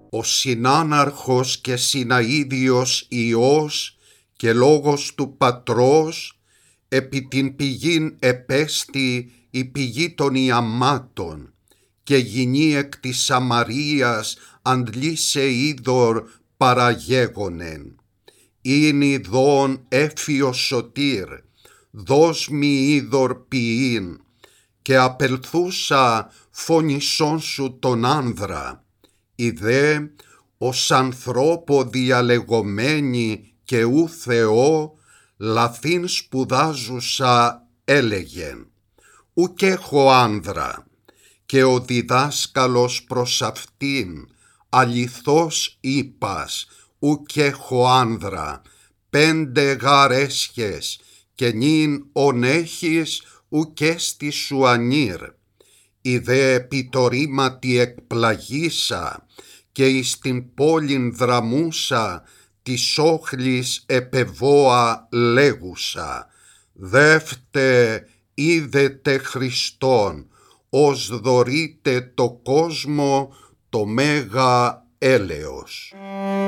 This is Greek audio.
Ο συνάναρχος και συναίδιος Υιός και λόγος του Πατρός, επί την πηγήν επέστη η πηγή των ιαμμάτων, και γυνή εκ της Σαμαρίας αντλήσε είδωρ παραγέγονεν. Είναι ειδών έφιος σωτήρ, δώσ' μη είδωρ ποιήν, και απελθούσα φωνησόν σου τον άνδρα. Ιδέ ως ανθρώπο διαλεγωμένη και ου Θεό, λαθήν σπουδάζουσα έλεγεν, ουκ έχω άνδρα, και ο διδάσκαλος προς αυτήν, αληθώς είπας, ουκ έχω άνδρα, 5 γαρ έσχες, και νυν ον έχεις ουκ έστι σου ανήρ. Ιδέ επιτορήματι εκπλαγήσα, και εις την πόλην δραμούσα, της όχλης επεβόα λέγουσα, δεύτε είδετε Χριστόν, ως δωρείτε το κόσμο το μέγα έλεος.